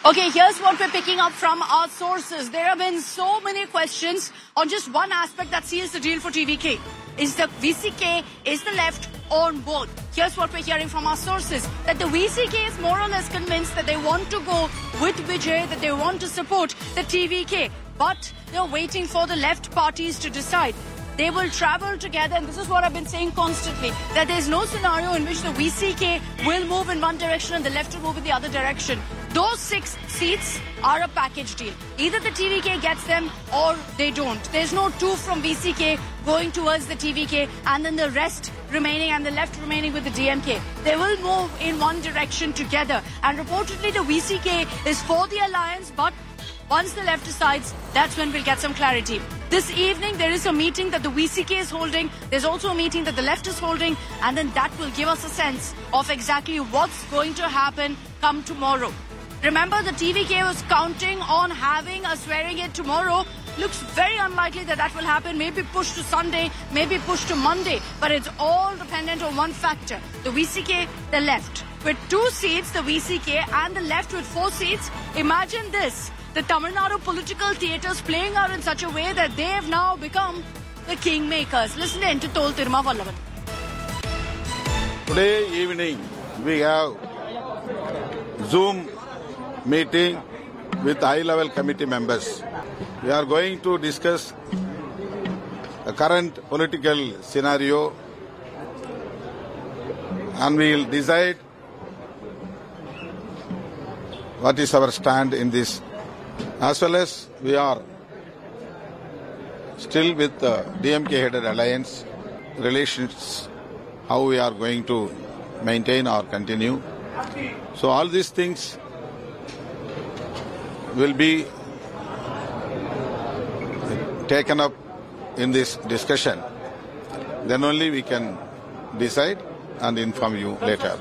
Okay, here's what we're picking up from our sources. There have been so many questions on just one aspect that seals the deal for TVK. Is the VCK, is the left on board? Here's what we're hearing from our sources, that the VCK is more or less convinced that they want to go with Vijay, that they want to support the TVK. But they're waiting for the left parties to decide. They will travel together, and this is what I've been saying constantly, that there's no scenario in which the VCK will move in one direction and the left will move in the other direction. Those 6 seats are a package deal. Either the TVK gets them or they don't. There's no 2 from VCK going towards the TVK and then the rest remaining and the left remaining with the DMK. They will move in one direction together. And reportedly the VCK is for the alliance, but once the left decides, that's when we'll get some clarity. This evening, there is a meeting that the VCK is holding. There's also a meeting that the left is holding. And then that will give us a sense of exactly what's going to happen come tomorrow. Remember, the TVK was counting on having a swearing-in tomorrow. Looks very unlikely that that will happen. Maybe pushed to Sunday, maybe pushed to Monday. But it's all dependent on one factor. The VCK, the left. With 2 seats, the VCK, and the left with 4 seats. Imagine this. The Tamil Nadu political theatres playing out in such a way that they have now become the kingmakers. Listen in to Tol Tirumavallavan. Today evening, we have Zoom meeting with high-level committee members. We are going to discuss the current political scenario and we will decide what is our stand in this. As well as we are still with the DMK-headed alliance relations, how we are going to maintain or continue. So all these things will be taken up in this discussion. Then only we can decide and inform you later.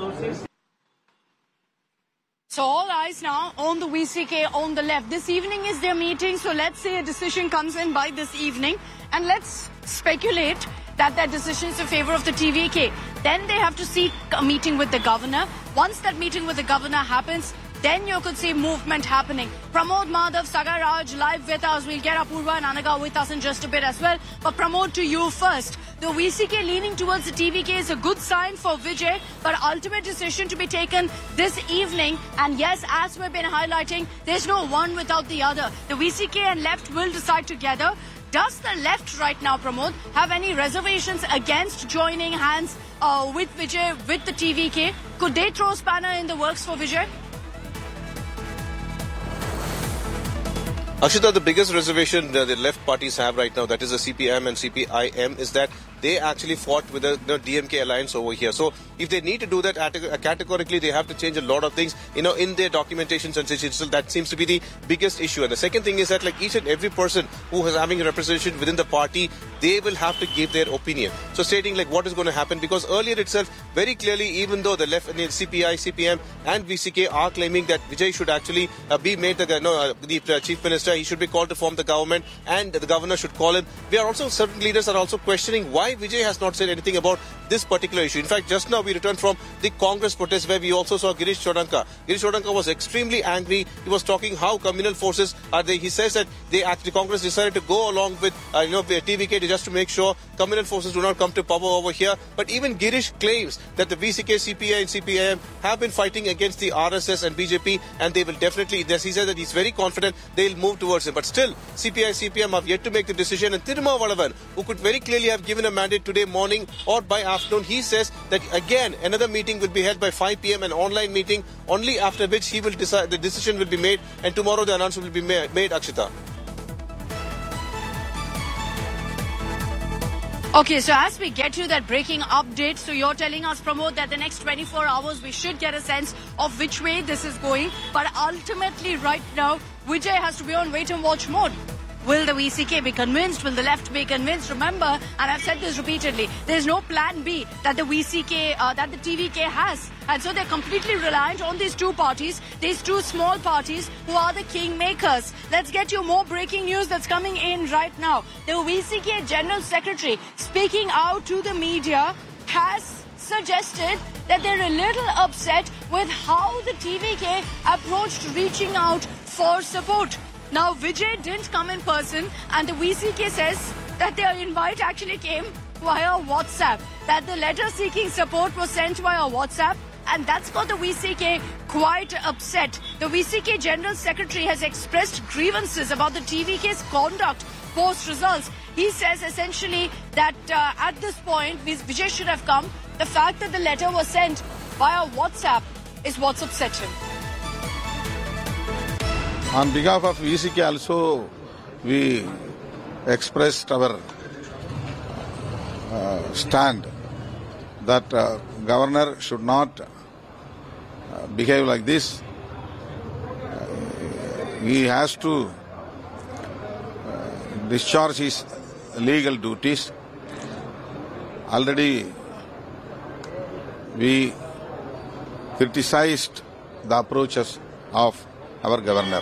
So all eyes now on the VCK on the left. This evening is their meeting, so let's say a decision comes in by this evening. And let's speculate that that decision is in favor of the TVK. Then they have to seek a meeting with the governor. Once that meeting with the governor happens, then you could see movement happening. Pramod Madhav, Sagar Raj, live with us. We'll get Apurva and Anaga with us in just a bit as well. But Pramod, to you first. The VCK leaning towards the TVK is a good sign for Vijay, but ultimate decision to be taken this evening. And yes, as we've been highlighting, there's no one without the other. The VCK and left will decide together. Does the left right now, Pramod, have any reservations against joining hands with Vijay, with the TVK? Could they throw a spanner in the works for Vijay? Akshita, the biggest reservation the left parties have right now, that is the CPM and CPIM, is that they actually fought with the DMK alliance over here. So if they need to do that categorically, they have to change a lot of things, in their documentations and such. So that seems to be the biggest issue. And the second thing is that like each and every person who is having a representation within the party, they will have to give their opinion. So stating like what is going to happen, because earlier itself, very clearly, even though the left, the CPI, CPM and VCK are claiming that Vijay should actually be made the chief minister, he should be called to form the government and the governor should call him. We are also, certain leaders are also questioning why Vijay has not said anything about this particular issue. In fact, just now we returned from the Congress protest where we also saw Girish Chodanka. Girish Chodanka was extremely angry. He was talking how communal forces are there. He says that the Congress decided to go along with TVK just to make sure communal forces do not come to power over here. But even Girish claims that the VCK, CPI and CPIM have been fighting against the RSS and BJP, and they will definitely, he said that he's very confident they'll move towards it. But still, CPI, CPM have yet to make the decision, and Tirumavallavan, who could very clearly have given a mandate today morning or by afternoon, he says that again another meeting will be held by 5 p.m, an online meeting, only after which he will decide, the decision will be made, and tomorrow the announcement will be made, Akshita. Okay, so as we get you that breaking update, so you're telling us, Pramod, that the next 24 hours we should get a sense of which way this is going. But ultimately right now, Vijay has to be on wait and watch mode. Will the VCK be convinced? Will the left be convinced? Remember, and I've said this repeatedly, there's no plan B that the VCK, that the TVK has. And so they're completely reliant on these 2 parties, these 2 small parties who are the kingmakers. Let's get you more breaking news that's coming in right now. The VCK General Secretary, speaking out to the media, has suggested that they're a little upset with how the TVK approached reaching out for support. Now, Vijay didn't come in person, and the VCK says that their invite actually came via WhatsApp, that the letter seeking support was sent via WhatsApp, and that's got the VCK quite upset. The VCK General Secretary has expressed grievances about the TVK's conduct post-results. He says essentially that at this point, Vijay should have come. The fact that the letter was sent via WhatsApp is what's upset him. On behalf of VCK also, we expressed our stand that governor should not behave like this. He has to discharge his legal duties. Already we criticized the approaches of our governor.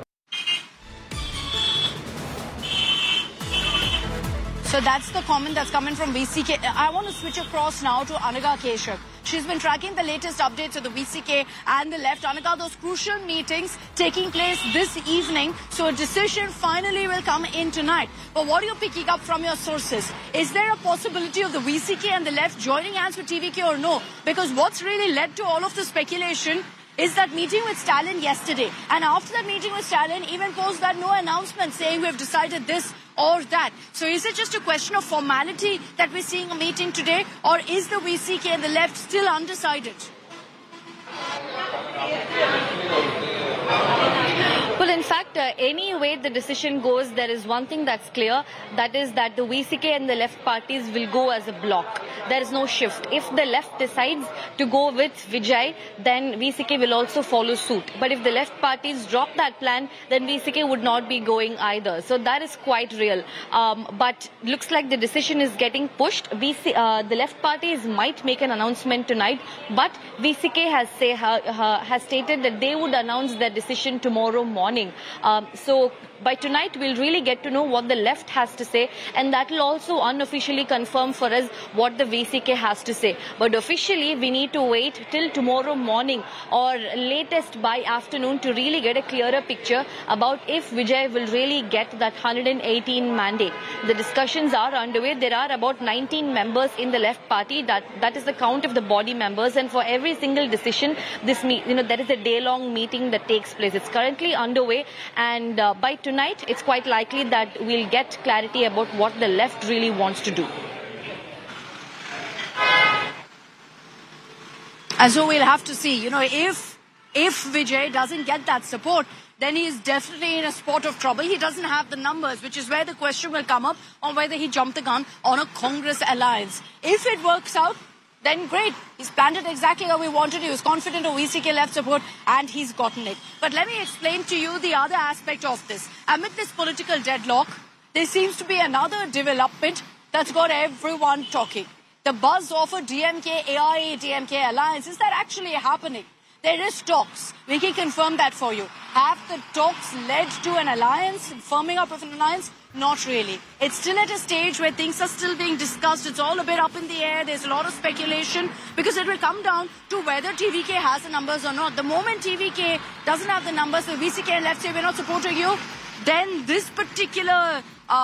So that's the comment that's coming from VCK. I want to switch across now to Anaga Keshav. She's been tracking the latest updates of the VCK and the left. Anaga, those crucial meetings taking place this evening, so a decision finally will come in tonight. But what are you picking up from your sources? Is there a possibility of the VCK and the left joining hands with TVK or no? Because what's really led to all of the speculation is that meeting with Stalin yesterday. And after that meeting with Stalin, even post that no announcement saying we've decided this or that. So is it just a question of formality that we're seeing a meeting today, or is the VCK and the left still undecided? Well, in fact, any way the decision goes, there is one thing that's clear, that is that the VCK and the left parties will go as a bloc. There is no shift. If the left decides to go with Vijay, then VCK will also follow suit. But if the left parties drop that plan, then VCK would not be going either. So that is quite real. But looks like the decision is getting pushed. The left parties might make an announcement tonight, but VCK has stated that they would announce their decision tomorrow morning. So by tonight, we'll really get to know what the left has to say, and that will also unofficially confirm for us what the VCK has to say. But officially, we need to wait till tomorrow morning or latest by afternoon to really get a clearer picture about if Vijay will really get that 118 mandate. The discussions are underway. There are about 19 members in the left party. That is the count of the body members, and for every single decision, there is a day-long meeting that takes place. It's currently underway, and by tonight, it's quite likely that we'll get clarity about what the left really wants to do. And so we'll have to see, if Vijay doesn't get that support, then he is definitely in a spot of trouble. He doesn't have the numbers, which is where the question will come up on whether he jumped the gun on a Congress alliance. If it works out, then great. He's planned it exactly how we wanted. He was confident of VCK left support, and he's gotten it. But let me explain to you the other aspect of this. Amid this political deadlock, there seems to be another development that's got everyone talking. The buzz of a DMK-AIA-DMK alliance. Is that actually happening? There is talks. We can confirm that for you. Have the talks led to an alliance, firming up of an alliance? Not really. It's still at a stage where things are still being discussed. It's all a bit up in the air. There's a lot of speculation because it will come down to whether TVK has the numbers or not. The moment TVK doesn't have the numbers, the VCK and left say we're not supporting you, then this particular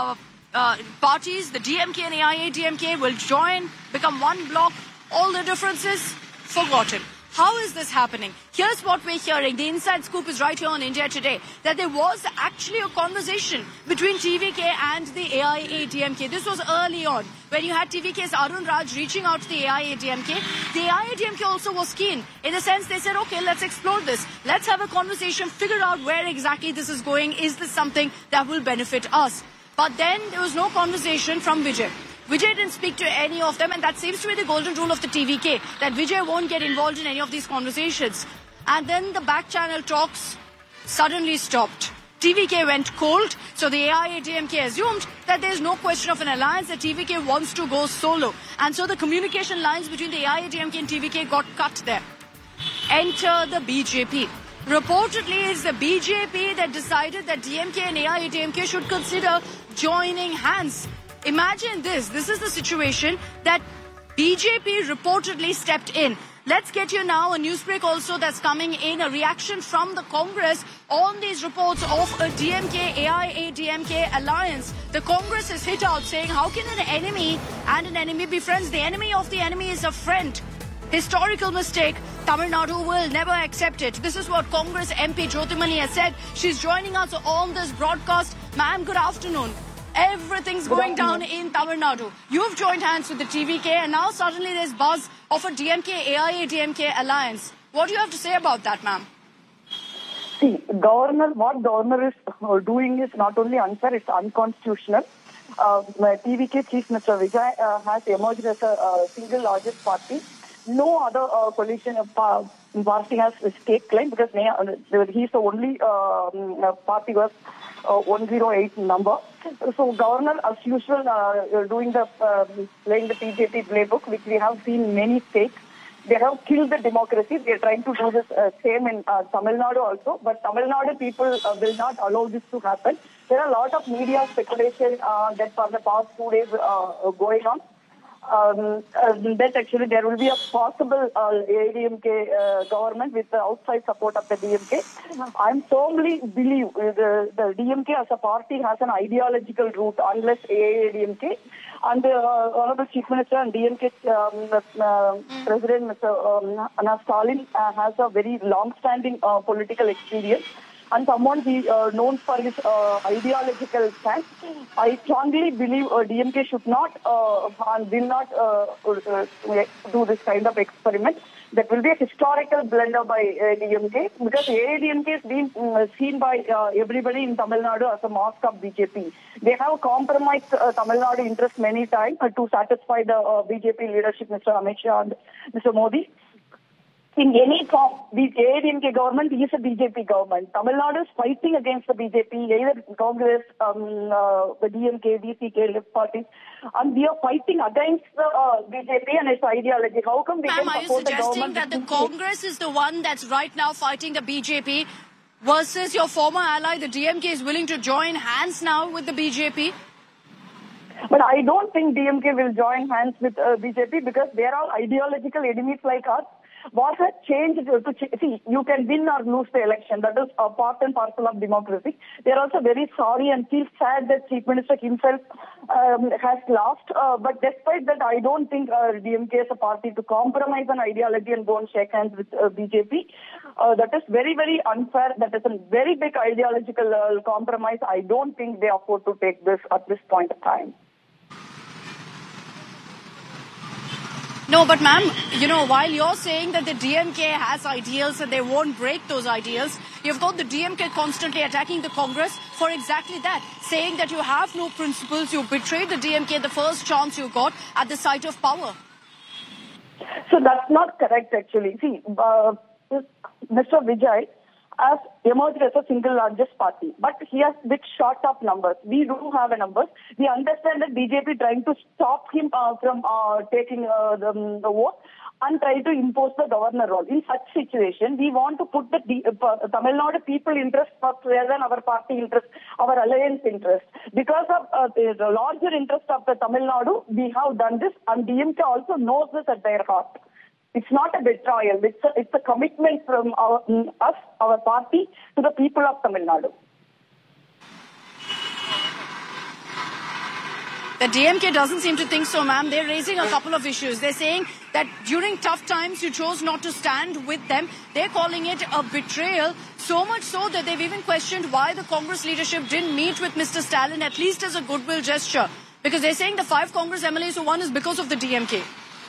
parties, the DMK and AIA-DMK, will join, become one bloc. All the differences forgotten. How is this happening? Here's what we're hearing. The inside scoop is right here on India Today, that there was actually a conversation between TVK and the AIA-DMK. This was early on, when you had TVK's Arun Raj reaching out to the AIA-DMK. The AIA-DMK also was keen. In a sense, they said, okay, let's explore this. Let's have a conversation, figure out where exactly this is going. Is this something that will benefit us? But then there was no conversation from Vijay. Vijay didn't speak to any of them, and that seems to be the golden rule of the TVK, that Vijay won't get involved in any of these conversations. And then the back channel talks suddenly stopped. TVK went cold, so the AIA-DMK assumed that there's no question of an alliance, that TVK wants to go solo. And so the communication lines between the AIA-DMK and TVK got cut there. Enter the BJP. Reportedly, it's the BJP that decided that DMK and AIA-DMK should consider joining hands. Imagine this. This is the situation that BJP reportedly stepped in. Let's get you now a news break also that's coming in, a reaction from the Congress on these reports of a DMK-AIA-DMK alliance. The Congress is hit out saying, how can an enemy and an enemy be friends? The enemy of the enemy is a friend. Historical mistake. Tamil Nadu will never accept it. This is what Congress MP Jyothimani has said. She's joining us on this broadcast. Ma'am, good afternoon. Everything's going down in Tamil Nadu. You've joined hands with the TVK and now suddenly there's buzz of a DMK-AIA-DMK alliance. What do you have to say about that, ma'am? See, what governor is doing is not only unfair, it's unconstitutional. TVK Chief Mr. Vijay has emerged as a single largest party. No other coalition party has a stake claim because he's the only party with 108 number. So governor, as usual, doing playing the BJP playbook, which we have seen many states. They have killed the democracy. They are trying to do this same in Tamil Nadu also. But Tamil Nadu people will not allow this to happen. There are a lot of media speculation that for the past 2 days going on. That actually there will be a possible AIADMK government with the outside support of the DMK. I firmly believe the DMK as a party has an ideological root unless AIADMK and the Honorable Chief Minister and DMK President Mr. Anna Stalin has a very long-standing political experience. And someone known for his ideological stance. I strongly believe DMK should not and will not do this kind of experiment. That will be a historical blunder by DMK because AIADMK is being seen by everybody in Tamil Nadu as a mask of BJP. They have compromised Tamil Nadu interest many times to satisfy the BJP leadership, Mr. Amit Shah and Mr. Modi. In any form, the AIADMK government is a BJP government. Tamil Nadu is fighting against the BJP, either Congress, the DMK, VCK, left parties, and we are fighting against the BJP and its ideology. How come we can support the government? Are you suggesting that the Congress is the one that's right now fighting the BJP versus your former ally, the DMK, is willing to join hands now with the BJP? But I don't think DMK will join hands with BJP because they are all ideological enemies like us. What has changed see, you can win or lose the election. That is a part and parcel of democracy. They are also very sorry and feel sad that Chief Minister himself has lost. But despite that, I don't think DMK is a party to compromise on ideology and go and shake hands with BJP. That is very, very unfair. That is a very big ideological compromise. I don't think they afford to take this at this point of time. No, but ma'am, while you're saying that the DMK has ideals and they won't break those ideals, you've got the DMK constantly attacking the Congress for exactly that, saying that you have no principles, you betrayed the DMK the first chance you got at the site of power. So that's not correct actually. See, Mr. Vijay has emerged as a single largest party, but he has bit short of numbers. We do have a numbers. We understand that BJP trying to stop him from taking the vote and try to impose the governor role. In such situation, we want to put the Tamil Nadu people interest first rather than our party interest, our alliance interest. Because of the larger interest of the Tamil Nadu, we have done this, and DMK also knows this at their heart. It's not a betrayal. It's a commitment from our party, to the people of Tamil Nadu. The DMK doesn't seem to think so, ma'am. They're raising a couple of issues. They're saying that during tough times, you chose not to stand with them. They're calling it a betrayal, so much so that they've even questioned why the Congress leadership didn't meet with Mr. Stalin, at least as a goodwill gesture. Because they're saying the 5 Congress MLAs who won is because of the DMK.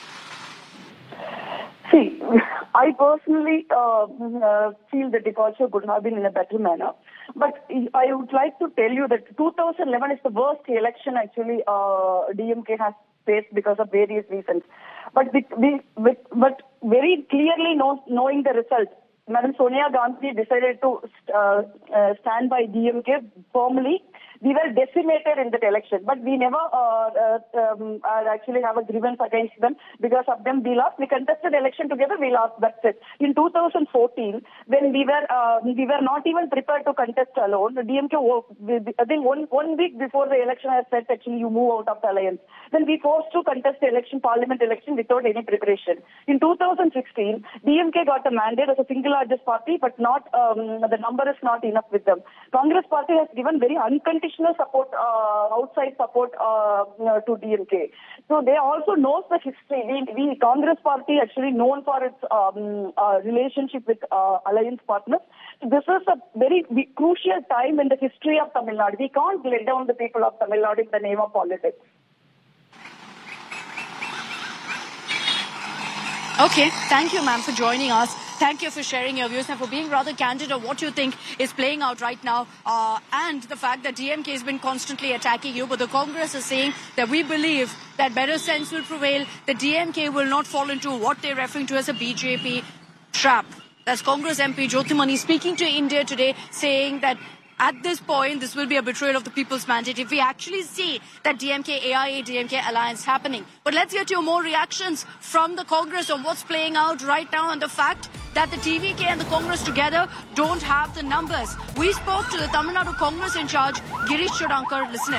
See, I personally feel the departure could have been in a better manner. But I would like to tell you that 2011 is the worst election actually DMK has faced because of various reasons. But very clearly knowing the result, Madam Sonia Gandhi decided to stand by DMK firmly. We were decimated in that election, but we never actually have a grievance against them. Because of them, we lost. We contested election together, we lost. That's it. In 2014, when we were not even prepared to contest alone, the DMK, I think one week before the election, I said, actually, you move out of the alliance. Then we forced to contest the election, parliament election, without any preparation. In 2016, DMK got a mandate as a single largest party, but not the number is not enough with them. Congress party has given very unconditional support, outside support to DMK. So they also knows the history. We Congress party actually known for its relationship with alliance partners. So this is a very crucial time in the history of Tamil Nadu. We can't let down the people of Tamil Nadu in the name of politics. Okay, thank you, ma'am, for joining us. Thank you for sharing your views and for being rather candid on what you think is playing out right now and the fact that DMK has been constantly attacking you. But the Congress is saying that we believe that better sense will prevail. The DMK will not fall into what they're referring to as a BJP trap. That's Congress MP Jyothimani speaking to India Today, saying that at this point, this will be a betrayal of the people's mandate if we actually see that DMK-AIA-DMK alliance happening. But let's get to more reactions from the Congress on what's playing out right now and the fact that the TVK and the Congress together don't have the numbers. We spoke to the Tamil Nadu Congress in charge, Girish Chodankar. Listen in.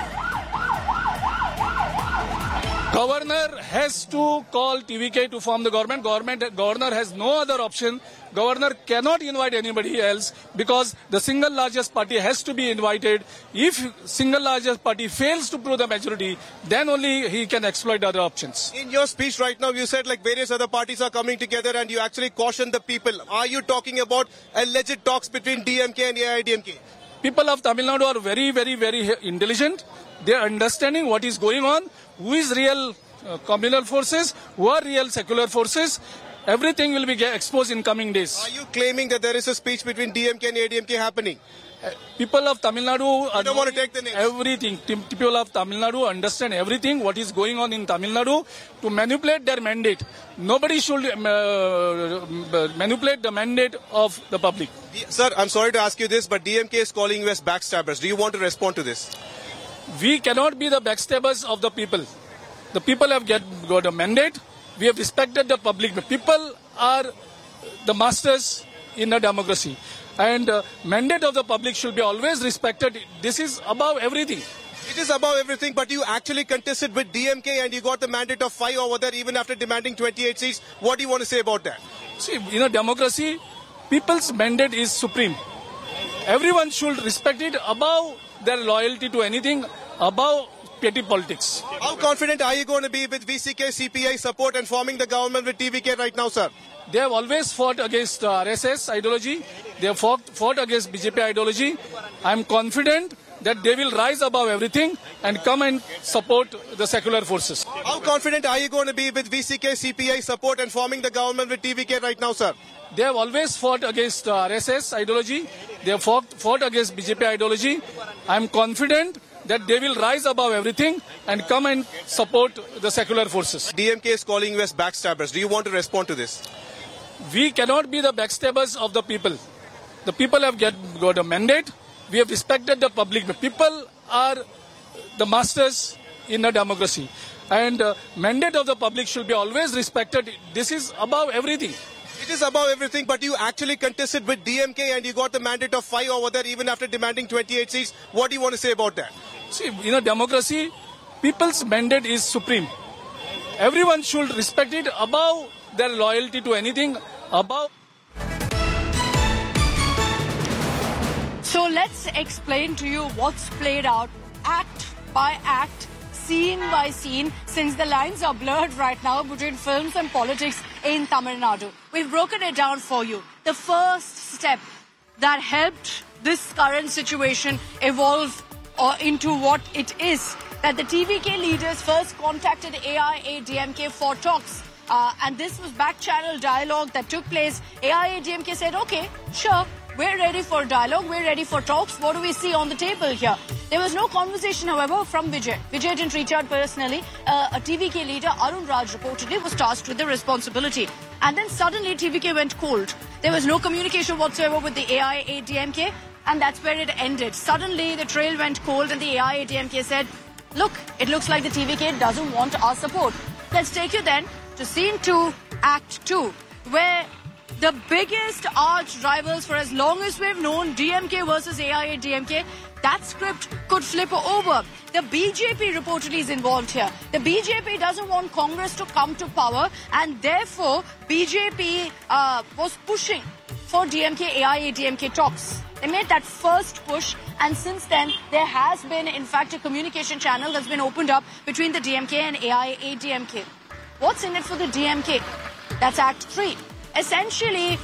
Governor has to call TVK to form the government. Governor has no other option. Governor cannot invite anybody else because the single largest party has to be invited. If single largest party fails to prove the majority, then only he can exploit other options. In your speech right now, you said like various other parties are coming together and you actually cautioned the people. Are you talking about alleged talks between DMK and AIADMK? People of Tamil Nadu are very, very, very intelligent. They are understanding what is going on, who is real communal forces, who are real secular forces. Everything will be exposed in coming days. Are you claiming that there is a speech between DMK and AIADMK happening? People of Tamil Nadu I don't want to take the names. Everything. People of Tamil Nadu understand everything what is going on in Tamil Nadu to manipulate their mandate. Nobody should manipulate the mandate of the public. Sir, I'm sorry to ask you this, but DMK is calling you as backstabbers. Do you want to respond to this? We cannot be the backstabbers of the people. The people have got a mandate. We have respected the public. The people are the masters in a democracy. And mandate of the public should be always respected. This is above everything. It is above everything, but you actually contested with DMK and you got the mandate of 5 over there even after demanding 28 seats. What do you want to say about that? See, in a democracy, people's mandate is supreme. Everyone should respect it above their loyalty to anything, above petty politics. How confident are you going to be with VCK, CPI support and forming the government with TVK right now, sir? They have always fought against RSS ideology. They have fought against BJP ideology. I am confident that they will rise above everything and come and support the secular forces. How confident are you going to be with VCK, CPI support and forming the government with TVK right now, sir? They have always fought against RSS ideology. They have fought against BJP ideology. I am confident that they will rise above everything and come and support the secular forces. DMK is calling you as backstabbers. Do you want to respond to this? We cannot be the backstabbers of the people. The people have got a mandate. We have respected the public. The people are the masters in a democracy. And mandate of the public should be always respected. This is above everything. It is above everything, but you actually contested with DMK and you got the mandate of 5 over there even after demanding 28 seats. What do you want to say about that? See, in a democracy, people's mandate is supreme. Everyone should respect it above their loyalty to anything, above. So let's explain to you what's played out act by act, scene by scene, since the lines are blurred right now between films and politics in Tamil Nadu. We've broken it down for you. The first step that helped this current situation evolve into what it is, that the TVK leaders first contacted AIADMK for talks. And this was back-channel dialogue that took place. AIADMK said, okay, sure, we're ready for dialogue, we're ready for talks. What do we see on the table here? There was no conversation, however, from Vijay. Vijay didn't reach out personally. A TVK leader, Arun Raj, reportedly was tasked with the responsibility. And then suddenly TVK went cold. There was no communication whatsoever with the AIADMK. and that's where it ended. Suddenly, the trail went cold and the AIADMK said, look, it looks like the TVK doesn't want our support. Let's take you then to Scene 2, Act 2, where the biggest arch rivals for as long as we've known, DMK versus AIADMK, that script could flip over. The BJP reportedly is involved here. The BJP doesn't want Congress to come to power, and therefore BJP was pushing for DMK AIADMK talks. They made that first push, and since then there has been in fact a communication channel that's been opened up between the DMK and AIADMK. What's in it for the DMK? That's Act 3. Essentially,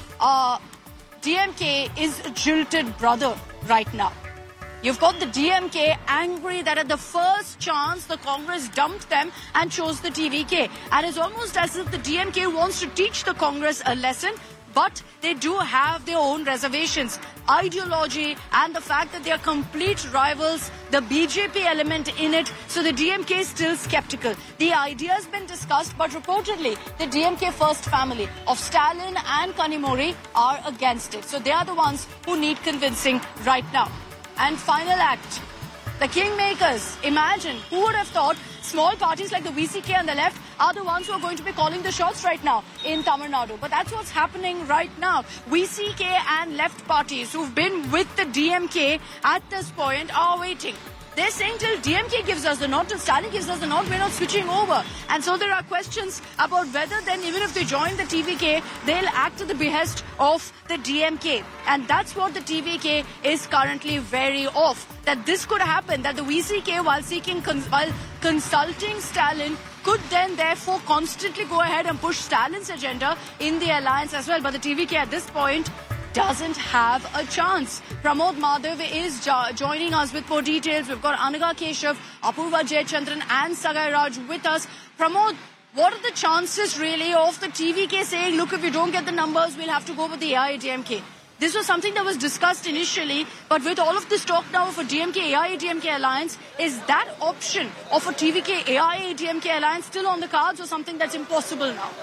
DMK is a jilted brother right now. You've got the DMK angry that at the first chance the Congress dumped them and chose the TVK. And it's almost as if the DMK wants to teach the Congress a lesson, but they do have their own reservations. Ideology and the fact that they are complete rivals, the BJP element in it, so the DMK is still skeptical. The idea has been discussed, but reportedly the DMK first family of Stalin and Kanimori are against it. So they are the ones who need convincing right now. And final act, the kingmakers. Imagine, who would have thought small parties like the VCK and the left are the ones who are going to be calling the shots right now in Tamil Nadu. But that's what's happening right now. VCK and left parties who've been with the DMK at this point are waiting. They're saying till DMK gives us the nod, till Stalin gives us the nod, we're not switching over. And so there are questions about whether then even if they join the TVK, they'll act at the behest of the DMK. And that's what the TVK is currently wary of. That this could happen, that the VCK, while consulting Stalin, could then therefore constantly go ahead and push Stalin's agenda in the alliance as well. But the TVK at this point doesn't have a chance. Pramod Madhav is joining us with more details. We've got Anaga Keshav, Apurva Jayachandran and Sagai Raj with us. Pramod, what are the chances really of the TVK saying, look, if we don't get the numbers, we'll have to go with the AIADMK? This was something that was discussed initially, but with all of this talk now of a DMK AIADMK alliance, is that option of a TVK AIADMK alliance still on the cards or something that's impossible now?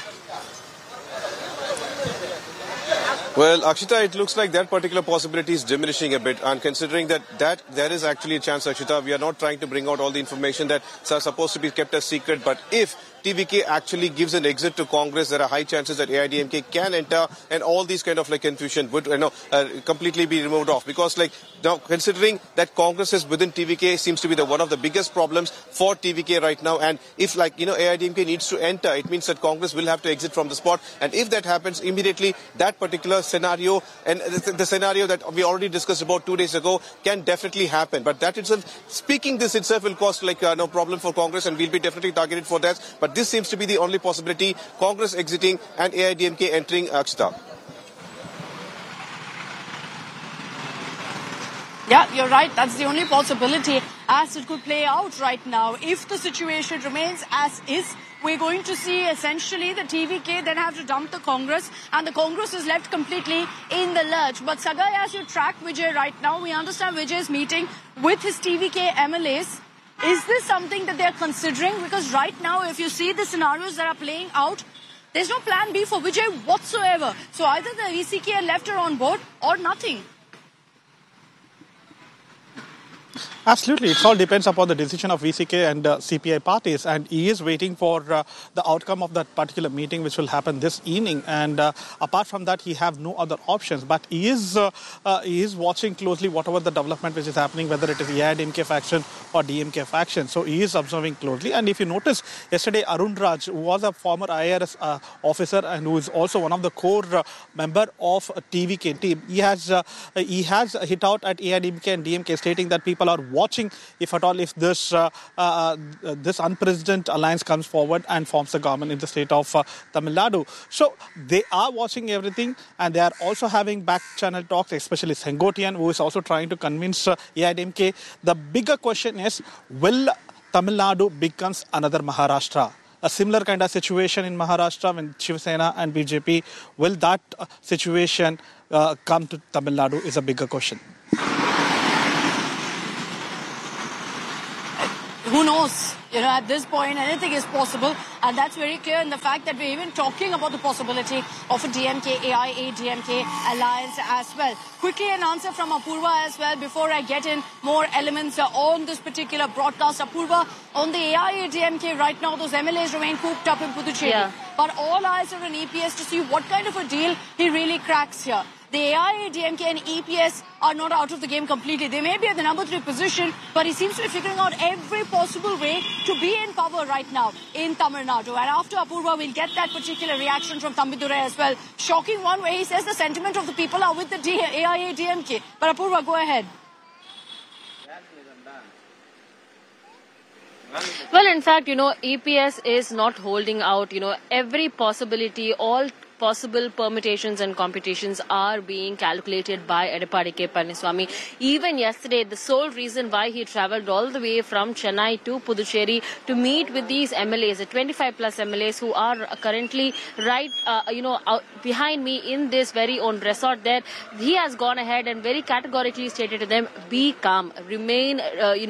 Well, Akshita, it looks like that particular possibility is diminishing a bit. And considering that there is actually a chance, Akshita, we are not trying to bring out all the information that are supposed to be kept as secret. But if TVK actually gives an exit to Congress, there are high chances that AIADMK can enter, and all these kind of confusion would completely be removed off. Because now considering that Congress is within TVK seems to be one of the biggest problems for TVK right now. And if AIADMK needs to enter, it means that Congress will have to exit from the spot. And if that happens, immediately that particular scenario and the scenario that we already discussed about 2 days ago can definitely happen. But that itself, speaking this itself will cause no problem for Congress, and we'll be definitely targeted for that. But this seems to be the only possibility, Congress exiting and AIADMK entering, Akshita. Yeah, you're right. That's the only possibility as it could play out right now. If the situation remains as is, we're going to see essentially the TVK then have to dump the Congress, and the Congress is left completely in the lurch. But Sagai, as you track Vijay right now, we understand Vijay is meeting with his TVK MLAs. Is this something that they're considering? Because right now, if you see the scenarios that are playing out, there's no plan B for Vijay whatsoever. So either the VCK and left are on board or nothing. Absolutely. It all depends upon the decision of VCK and CPI parties. And he is waiting for the outcome of that particular meeting, which will happen this evening. And apart from that, he have no other options. But he is watching closely whatever the development which is happening, whether it is AIADMK faction or DMK faction. So he is observing closely. And if you notice, yesterday Arun Raj, who was a former IRS officer and who is also one of the core member of TVK team, he has hit out at AIADMK and DMK, stating that people are watching if at all if this unprecedented alliance comes forward and forms the government in the state of Tamil Nadu. So they are watching everything, and they are also having back channel talks, especially Sengotian, who is also trying to convince AIADMK. The bigger question is, will Tamil Nadu becomes another Maharashtra? A similar kind of situation in Maharashtra when Shiv Sena and BJP, will that situation come to Tamil Nadu is a bigger question. who knows? At this point, anything is possible. And that's very clear in the fact that we're even talking about the possibility of a DMK-AIA-DMK alliance as well. Quickly an answer from Apurva as well before I get in more elements on this particular broadcast. Apurva, on the AIA-DMK right now, those MLAs remain cooped up in Puducherry. Yeah. But all eyes are on EPS to see what kind of a deal he really cracks here. The AIA-DMK and EPS are not out of the game completely. They may be at the number 3 position, but he seems to be figuring out every possible way to be in power right now in Tamil Nadu. And after Apurva, we'll get that particular reaction from Thambidurai as well. Shocking one where he says the sentiment of the people are with the AIA-DMK. But Apurva, go ahead. Well, in fact, EPS is not holding out. Every possibility, all possible permutations and computations are being calculated by Edappadi K. Palaniswamy. Even yesterday, the sole reason why he travelled all the way from Chennai to Puducherry to meet with these MLAs, the 25 plus MLAs who are currently right, behind me in this very own resort there, he has gone ahead and very categorically stated to them, be calm, remain,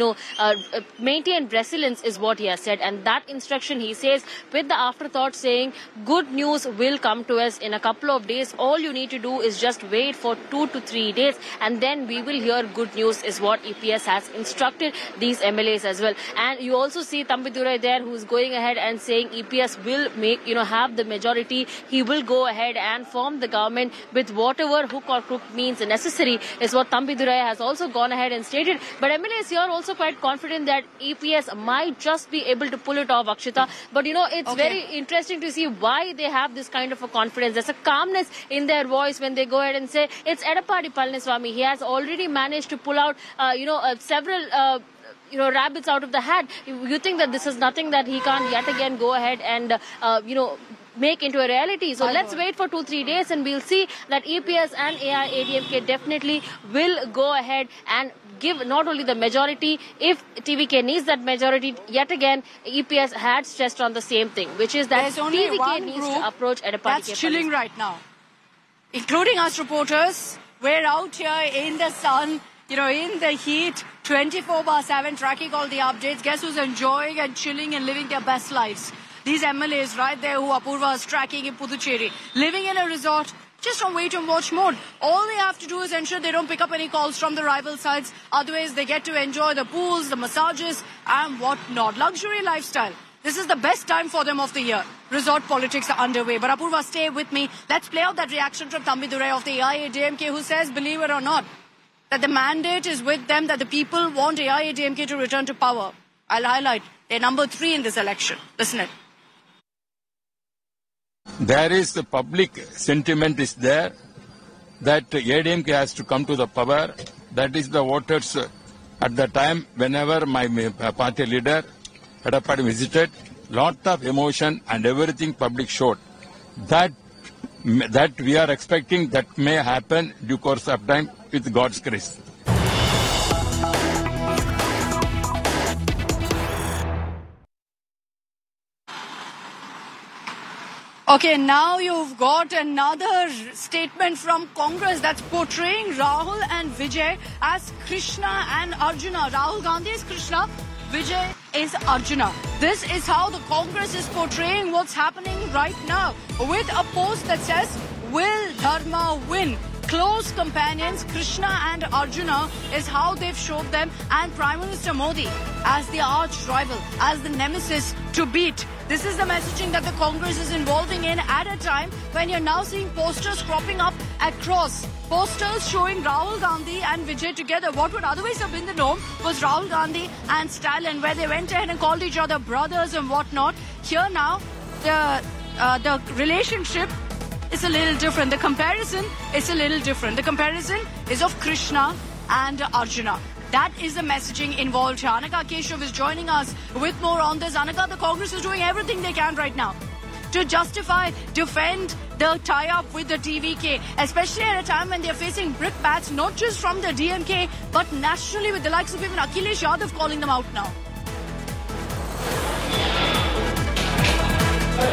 maintain resilience is what he has said. And that instruction, he says, with the afterthought saying, good news will come to us in a couple of days. All you need to do is just wait for 2 to 3 days and then we will hear good news is what EPS has instructed these MLAs as well. And you also see Thambidurai there who's going ahead and saying EPS will make, have the majority. He will go ahead and form the government with whatever hook or crook means necessary is what Thambidurai has also gone ahead and stated. But MLAs here are also quite confident that EPS might just be able to pull it off, Akshita. But it's very interesting to see why they have this kind of a confidence. There's a calmness in their voice when they go ahead and say it's Edappadi Palaniswamy. He has already managed to pull out, several rabbits out of the hat. You think that this is nothing that he can't yet again go ahead and, make into a reality. So let's wait for 2-3 days and we'll see that EPS and AIA-DMK definitely will go ahead and give not only the majority, if TVK needs that majority, yet again, EPS had stressed on the same thing, which is that TVK needs to approach Edappadi. That's chilling right now, including us reporters. We're out here in the sun, in the heat, 24/7, tracking all the updates. Guess who's enjoying and chilling and living their best lives? These MLAs right there who Apurva is tracking in Puducherry, living in a resort, just on wait and watch mode. All they have to do is ensure they don't pick up any calls from the rival sides. Otherwise, they get to enjoy the pools, the massages, and whatnot. Luxury lifestyle. This is the best time for them of the year. Resort politics are underway. But Apurva, stay with me. Let's play out that reaction from Thambidurai of the AIA-DMK who says, believe it or not, that the mandate is with them, that the people want AIA-DMK to return to power. I'll highlight, they're number 3 in this election. Listen it. There is the public sentiment is there that AIA-DMK has to come to the power. That is the voters at the time whenever my party leader Edappadi visited, lot of emotion and everything public showed. That we are expecting that may happen due course of time with God's grace. Okay, now you've got another statement from Congress that's portraying Rahul and Vijay as Krishna and Arjuna. Rahul Gandhi is Krishna, Vijay is Arjuna. This is how the Congress is portraying what's happening right now with a post that says, will Dharma win? Close companions, Krishna and Arjuna, is how they've showed them, and Prime Minister Modi as the arch rival, as the nemesis to beat. This is the messaging that the Congress is involving in at a time when you're now seeing posters cropping up across. Posters showing Rahul Gandhi and Vijay together. What would otherwise have been the norm was Rahul Gandhi and Stalin, where they went ahead and called each other brothers and whatnot. Here now, the relationship is a little different. The comparison is a little different. The comparison is of Krishna and Arjuna. That is the messaging involved here. Anaka Keshav is joining us with more on this. Anaka, the Congress is doing everything they can right now to justify, defend the tie-up with the TVK, especially at a time when they're facing brickbats, not just from the DMK, but nationally with the likes of even Akhilesh Yadav calling them out now.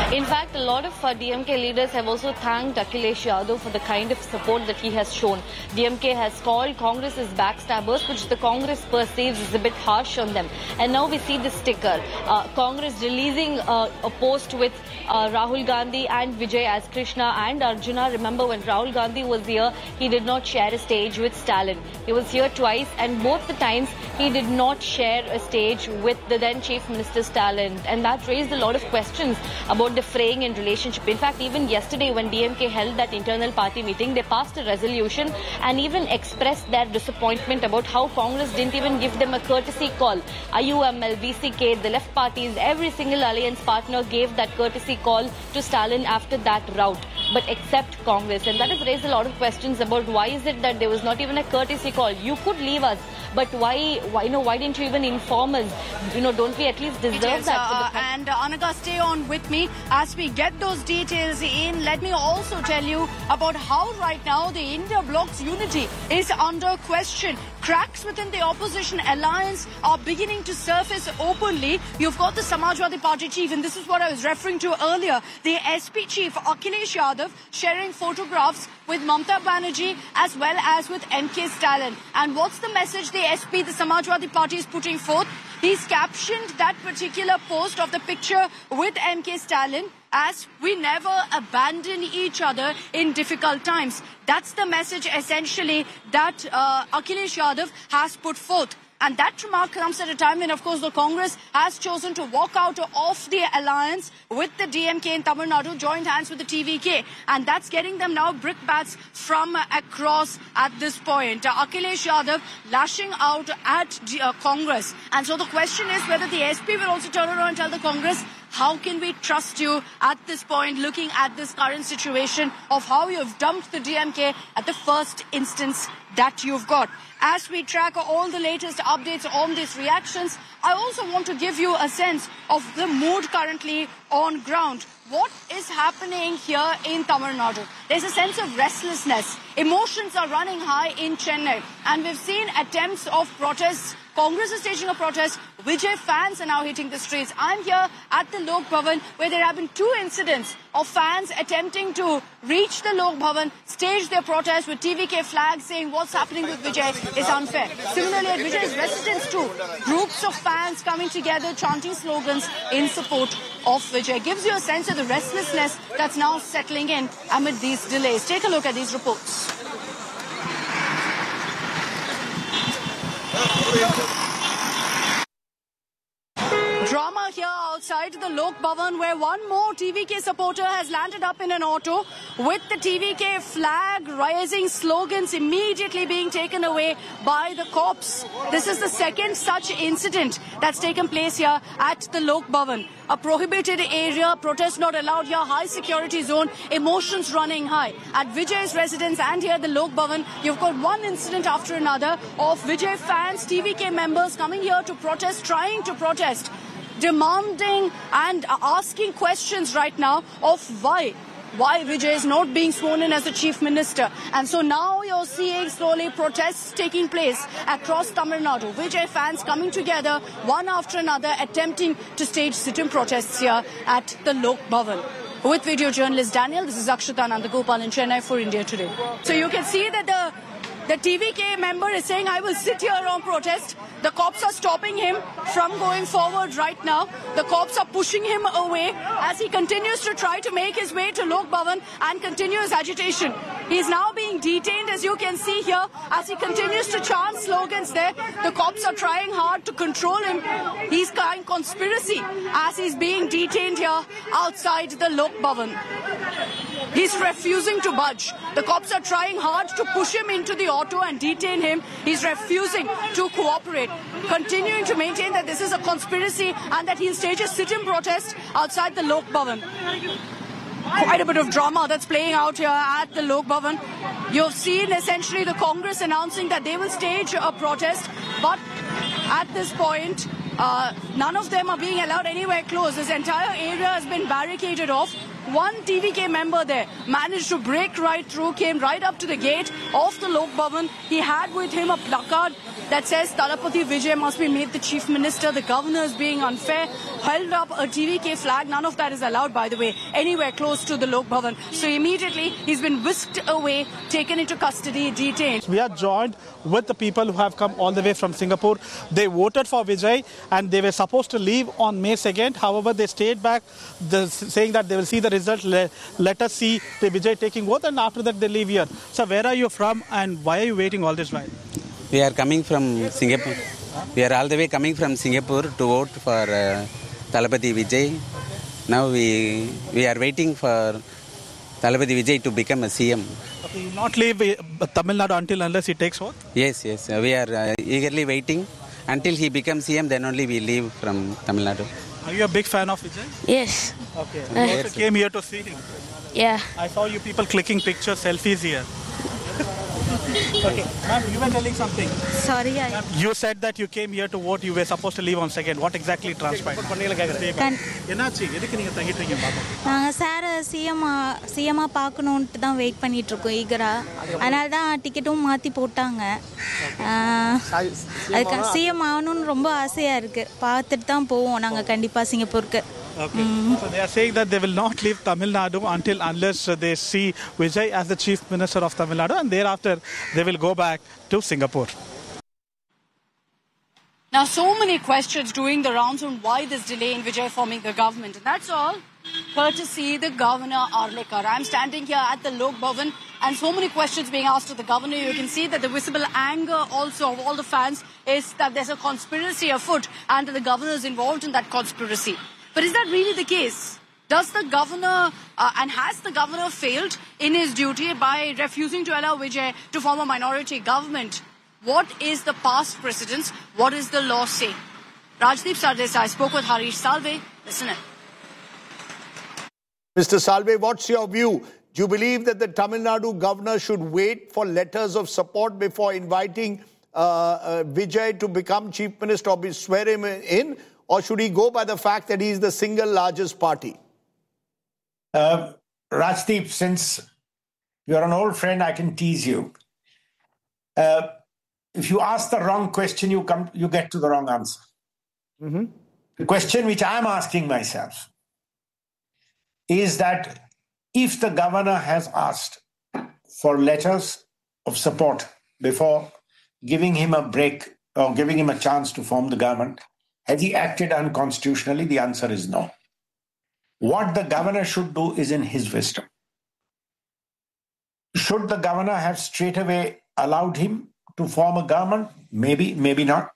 In fact, a lot of DMK leaders have also thanked Akhilesh Yadav for the kind of support that he has shown. DMK has called Congress as backstabbers, which the Congress perceives is a bit harsh on them. And now we see this sticker. Congress releasing a post with Rahul Gandhi and Vijay as Krishna and Arjuna. Remember, when Rahul Gandhi was here, he did not share a stage with Stalin. He was here twice, and both the times he did not share a stage with the then Chief Minister Stalin. And that raised a lot of questions about the fraying in relationship. In fact, even yesterday when DMK held that internal party meeting, they passed a resolution and even expressed their disappointment about how Congress didn't even give them a courtesy call. IUML, VCK, the left parties, every single alliance partner gave that courtesy call to Stalin after that rout, but except Congress. And that has raised a lot of questions about why is it that there was not even a courtesy call. You could leave us, but why didn't you even inform us? Don't we at least deserve that? And Anaga, stay on with me as we get those details in. Let me also tell you about how right now the India bloc's unity is under question. Cracks within the opposition alliance are beginning to surface openly. You've got the Samajwadi Party chief, and this is what I was referring to earlier, the SP chief Akhilesh Yadav sharing photographs with Mamata Banerjee as well as with MK Stalin. And what's the message the SP, the Samajwadi Party, is putting forth? He's captioned that particular post of the picture with MK Stalin as "we never abandon each other in difficult times." That's the message essentially that Akhilesh Yadav has put forth. And that remark comes at a time when, of course, the Congress has chosen to walk out of the alliance with the DMK in Tamil Nadu, joined hands with the TVK. And that's getting them now brickbats from across at this point. Akhilesh Yadav lashing out at Congress. And so the question is whether the SP will also turn around and tell the Congress, how can we trust you at this point, looking at this current situation of how you've dumped the DMK at the first instance that you've got. As we track all the latest updates on these reactions, I also want to give you a sense of the mood currently on ground. What is happening here in Tamil Nadu? There's a sense of restlessness. Emotions are running high in Chennai. And we've seen attempts of protests. Congress is staging a protest. Vijay fans are now hitting the streets. I'm here at the Lok Bhavan, where there have been 2 incidents of fans attempting to reach the Lok Bhavan, stage their protest with TVK flags saying what's happening with Vijay is unfair. Similarly, at Vijay's residence too, groups of fans coming together chanting slogans in support of Vijay. Gives you a sense of the restlessness that's now settling in amid these delays. Take a look at these reports. Drama here outside the Lok Bhavan, where one more TVK supporter has landed up in an auto with the TVK flag, raising slogans immediately being taken away by the cops. This is the second such incident that's taken place here at the Lok Bhavan. A prohibited area, protest not allowed here, high security zone, emotions running high. At Vijay's residence and here at the Lok Bhavan, you've got one incident after another of Vijay fans, TVK members coming here to protest, trying to protest, demanding and asking questions right now of why Vijay is not being sworn in as the Chief Minister. And so now you're seeing slowly protests taking place across Tamil Nadu. Vijay fans coming together one after another, attempting to stage sit-in protests here at the Lok Bhavan. With video journalist Daniel, this is Akshata Nandagopal in Chennai for India Today. So you can see that the TVK member is saying, I will sit here on protest. The cops are stopping him from going forward right now. The cops are pushing him away as he continues to try to make his way to Lok Bhavan and continue his agitation. He's now being detained, as you can see here, as he continues to chant slogans there. The cops are trying hard to control him. He's crying conspiracy as he's being detained here outside the Lok Bhavan. He's refusing to budge. The cops are trying hard to push him into the auto and detain him. He's refusing to cooperate, continuing to maintain that this is a conspiracy and that he'll stage a sit-in protest outside the Lok Bhavan. Quite a bit of drama that's playing out here at the Lok Bhavan. You've seen essentially the Congress announcing that they will stage a protest, but at this point, none of them are being allowed anywhere close. This entire area has been barricaded off. one TVK member there managed to break right through, came right up to the gate of the Lok Bhavan. He had with him a placard that says Talapati Vijay must be made the chief minister. The governor is being unfair. Held up a TVK flag. None of that is allowed, by the way, anywhere close to the Lok Bhavan. So immediately he's been whisked away, taken into custody, detained. We are joined with the people who have come all the way from Singapore. They voted for Vijay and they were supposed to leave on May 2nd. However, they stayed back, saying that they will see the result. Let us see the Vijay taking vote, and after that they leave here. So where are you from and why are you waiting all this while? We are coming from Singapore. We are all the way coming from Singapore to vote for Talapati Vijay. Now we are waiting for Talapati Vijay to become a CM. Okay, you will not leave Tamil Nadu until unless he takes vote? Yes. We are eagerly waiting until he becomes CM. Then only we leave from Tamil Nadu. Are you a big fan of Vijay? Yes. Okay. You also came here to see him? Yeah. I saw you people clicking pictures, selfies here. Okay, ma'am, you were telling something. Sorry, You said that you came here to vote. You were supposed to leave on 2nd. What exactly transpired? நாங்கள் சாரை சிஎம்மாக பார்க்கணுன்ட்டு தான் wait பண்ணிகிட்ருக்கோம் ஈகராக. அதனால தான் டிக்கெட்டும் மாற்றி போட்டாங்க. அதுக்கு CM ஆகணும்னு ரொம்ப ஆசையாக இருக்குது. பார்த்துட்டு தான் போவோம் நாங்கள் கண்டிப்பாக சிங்கப்பூருக்கு. Okay. So they are saying that they will not leave Tamil Nadu unless they see Vijay as the Chief Minister of Tamil Nadu, and thereafter they will go back to Singapore. Now, so many questions doing the rounds on why this delay in Vijay forming the government. And that's all courtesy the Governor Arlekar. I'm standing here at the Lok Bhavan and so many questions being asked to the Governor. You can see that the visible anger also of all the fans is that there's a conspiracy afoot and that the Governor is involved in that conspiracy. But is that really the case? Does the Governor and has the Governor failed in his duty by refusing to allow Vijay to form a minority government? What is the past precedence? What does the law say? Rajdeep Sardesai spoke with Harish Salve. Listen in. Mr. Salve, what's your view? Do you believe that the Tamil Nadu Governor should wait for letters of support before inviting Vijay to become Chief Minister or swear him in? Or should he go by the fact that he is the single largest party? Rajdeep, since you're an old friend, I can tease you. If you ask the wrong question, you get to the wrong answer. Mm-hmm. The question which I'm asking myself is that if the governor has asked for letters of support before giving him a break or giving him a chance to form the government, has he acted unconstitutionally? The answer is no. What the governor should do is in his wisdom. Should the governor have straight away allowed him to form a government? Maybe, maybe not.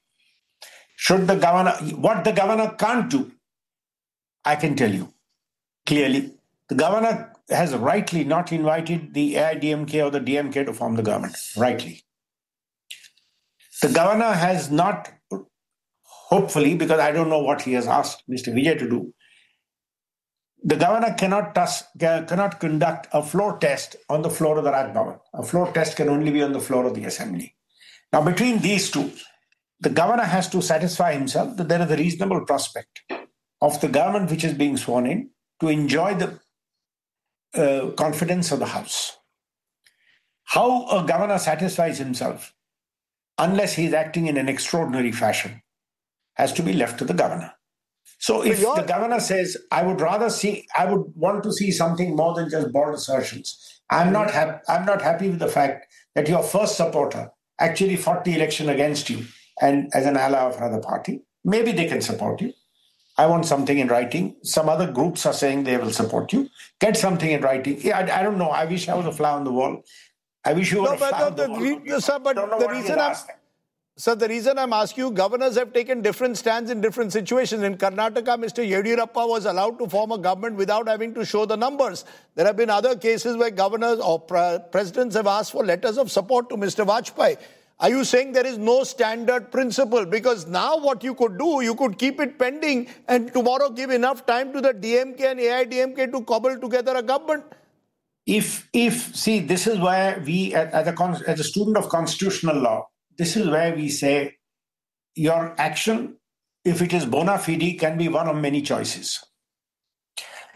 What the governor can't do, I can tell you clearly. The governor has rightly not invited the AIDMK or the DMK to form the government. Rightly. The governor has not, hopefully, because I don't know what he has asked Mr. Vijay to do, the governor cannot conduct a floor test on the floor of the Raj Bhavan. A floor test can only be on the floor of the assembly. Now, between these two, the governor has to satisfy himself that there is a reasonable prospect of the government which is being sworn in to enjoy the confidence of the House. How a governor satisfies himself, unless he is acting in an extraordinary fashion, has to be left to the governor. So if the governor says, I would want to see something more than just bold assertions. I'm not happy with the fact that your first supporter actually fought the election against you and as an ally of another party. Maybe they can support you. I want something in writing. Some other groups are saying they will support you. Get something in writing. Yeah, I don't know. I wish I was a fly on the wall. I wish you were a fly on the wall. Sir, but the reason I'm asking you, governors have taken different stands in different situations. In Karnataka, Mr. Yediyurappa was allowed to form a government without having to show the numbers. There have been other cases where governors or presidents have asked for letters of support to Mr. Vajpayee. Are you saying there is no standard principle? Because now what you could do, you could keep it pending and tomorrow give enough time to the DMK and AIDMK to cobble together a government. See, this is where we, as a student of constitutional law, this is where we say your action, if it is bona fide, can be one of many choices.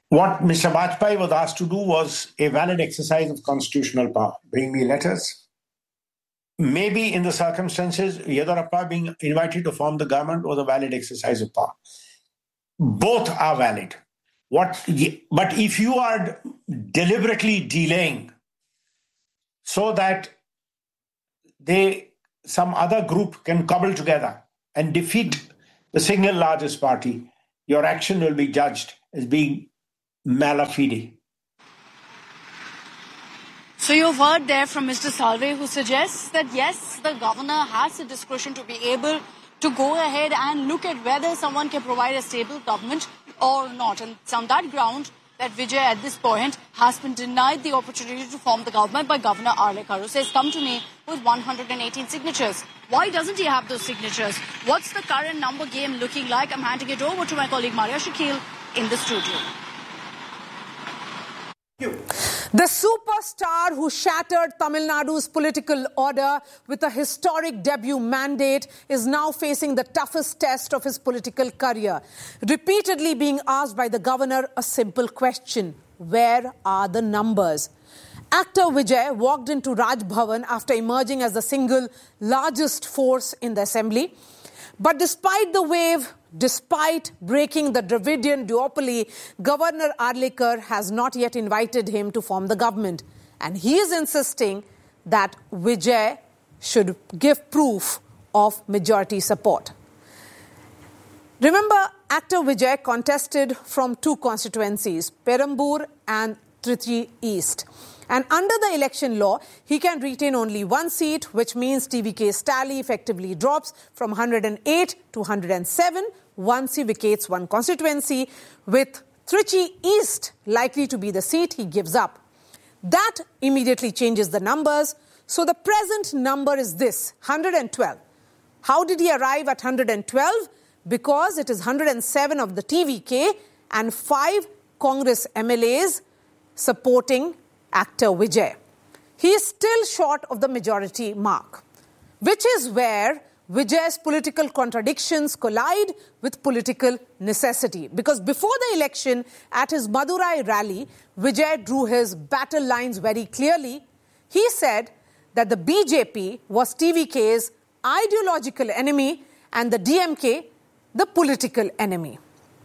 What Mr. Vajpayee was asked to do was a valid exercise of constitutional power. Bring me letters. Maybe in the circumstances, Yediyurappa being invited to form the government was a valid exercise of power. Both are valid. But if you are deliberately delaying so that some other group can cobble together and defeat the single largest party, your action will be judged as being mala fide. So you've heard there from Mr. Salve, who suggests that yes, the governor has the discretion to be able to go ahead and look at whether someone can provide a stable government or not. And it's on that ground that Vijay at this point has been denied the opportunity to form the government by Governor R.K. Kharu. Says come to me with 118 signatures. Why doesn't he have those signatures? What's the current number game looking like? I'm handing it over to my colleague Maria Shakil in the studio. The superstar who shattered Tamil Nadu's political order with a historic debut mandate is now facing the toughest test of his political career, repeatedly being asked by the governor a simple question: where are the numbers? Actor Vijay walked into Raj Bhavan after emerging as the single largest force in the assembly. But despite the wave, despite breaking the Dravidian duopoly, Governor Arlikar has not yet invited him to form the government. And he is insisting that Vijay should give proof of majority support. Remember, actor Vijay contested from two constituencies, Perambur and Trichy East. And under the election law, he can retain only one seat, which means TVK's tally effectively drops from 108 to 107 once he vacates one constituency, with Trichy East likely to be the seat he gives up. That immediately changes the numbers. So the present number is this, 112. How did he arrive at 112? Because it is 107 of the TVK and 5 Congress MLAs supporting actor Vijay. He is still short of the majority mark, which is where Vijay's political contradictions collide with political necessity. Because before the election, at his Madurai rally, Vijay drew his battle lines very clearly. He said that the BJP was TVK's ideological enemy and the DMK the political enemy.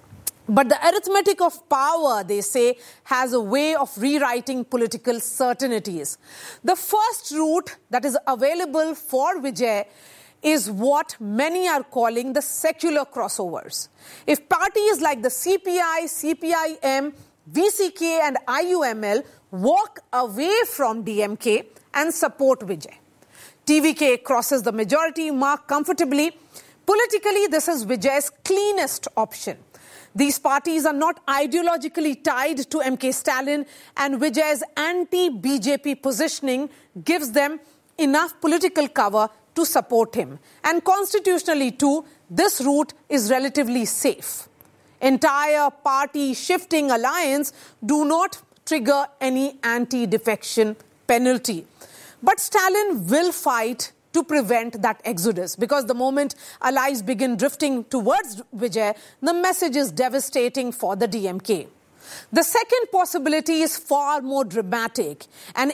But the arithmetic of power, they say, has a way of rewriting political certainties. The first route that is available for Vijay is what many are calling the secular crossovers. If parties like the CPI, CPIM, VCK and IUML walk away from DMK and support Vijay, TVK crosses the majority mark comfortably. Politically, this is Vijay's cleanest option. These parties are not ideologically tied to MK Stalin, and Vijay's anti-BJP positioning gives them enough political cover to support him. And constitutionally too, this route is relatively safe. Entire party shifting alliance do not trigger any anti-defection penalty. But Stalin will fight to prevent that exodus, because the moment allies begin drifting towards Vijay, the message is devastating for the DMK. The second possibility is far more dramatic, an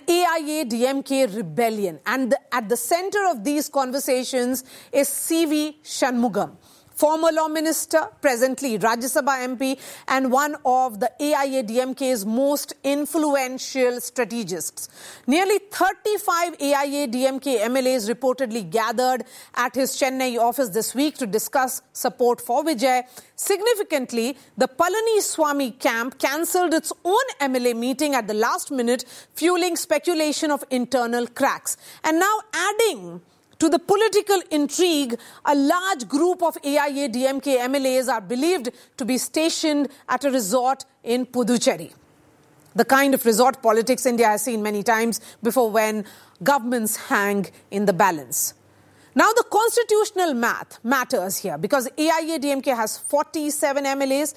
AIA-DMK rebellion. And at the center of these conversations is C.V. Shanmugam, former law minister, presently Rajya Sabha MP, and one of the AIA-DMK's most influential strategists. Nearly 35 AIA-DMK MLAs reportedly gathered at his Chennai office this week to discuss support for Vijay. Significantly, the Palaniswamy camp cancelled its own MLA meeting at the last minute, fueling speculation of internal cracks. And now adding to the political intrigue, a large group of AIA-DMK MLAs are believed to be stationed at a resort in Puducherry. The kind of resort politics India has seen many times before, when governments hang in the balance. Now the constitutional math matters here, because AIA-DMK has 47 MLAs,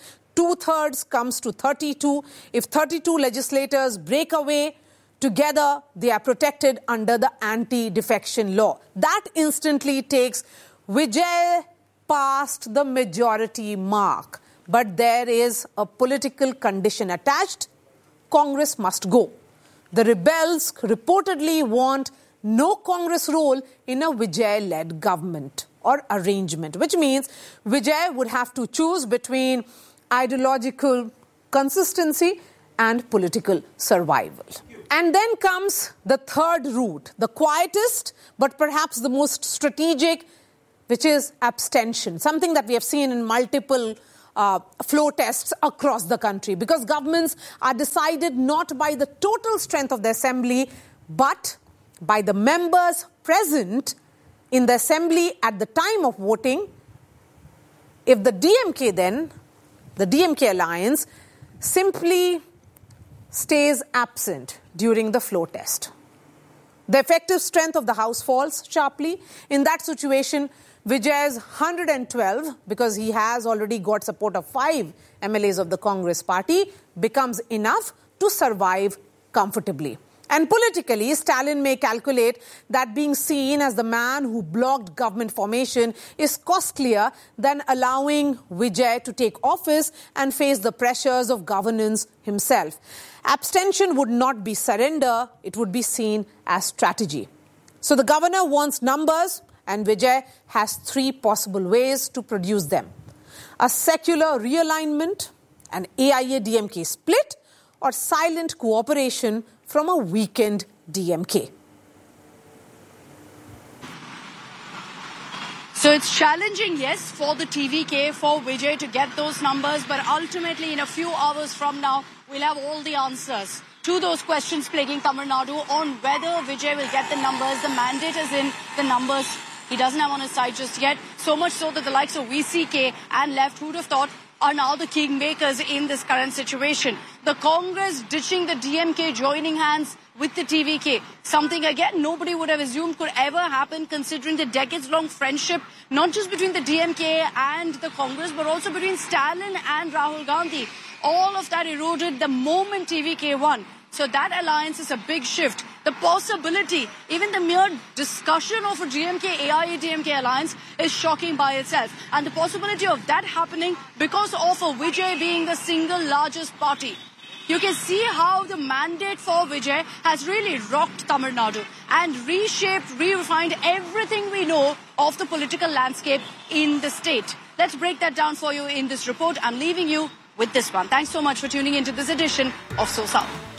2/3 comes to 32. If 32 legislators break away, together, they are protected under the anti-defection law. That instantly takes Vijay past the majority mark. but there is a political condition attached. Congress must go. The rebels reportedly want no Congress role in a Vijay-led government or arrangement, which means Vijay would have to choose between ideological consistency and political survival. And then comes the third route, the quietest but perhaps the most strategic, which is abstention, something that we have seen in multiple flow tests across the country, because governments are decided not by the total strength of the assembly, but by the members present in the assembly at the time of voting. If the DMK alliance simply stays absent during the flow test, the effective strength of the House falls sharply. In that situation, Vijay's 112, because he has already got support of 5 MLAs of the Congress party, becomes enough to survive comfortably. And politically, Stalin may calculate that being seen as the man who blocked government formation is costlier than allowing Vijay to take office and face the pressures of governance himself. Abstention would not be surrender, it would be seen as strategy. So the governor wants numbers, and Vijay has 3 possible ways to produce them: a secular realignment, an AIA-DMK split, or silent cooperation from a weakened DMK. So it's challenging, yes, for the TVK, for Vijay to get those numbers, but ultimately in a few hours from now, we'll have all the answers to those questions plaguing Tamil Nadu on whether Vijay will get the numbers. The mandate is in, the numbers he doesn't have on his side just yet. So much so that the likes of VCK and left, who'd have thought, are now the kingmakers in this current situation. The Congress ditching the DMK, joining hands with the TVK. Something, again, nobody would have assumed could ever happen, considering the decades-long friendship, not just between the DMK and the Congress, but also between Stalin and Rahul Gandhi. All of that eroded the moment TVK won. So that alliance is a big shift. The possibility, even the mere discussion of a DMK-AIA-DMK alliance is shocking by itself. And the possibility of that happening because of a Vijay being the single largest party. You can see how the mandate for Vijay has really rocked Tamil Nadu and reshaped, refined everything we know of the political landscape in the state. Let's break that down for you in this report. I'm leaving you with this one. Thanks so much for tuning into this edition of So South.